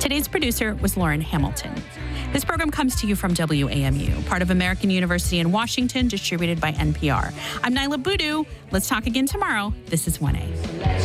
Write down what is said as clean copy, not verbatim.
Today's producer was Lauren Hamilton. This program comes to you from WAMU, part of American University in Washington, distributed by NPR. I'm Nyla Boodoo. Let's talk again tomorrow. This is 1A.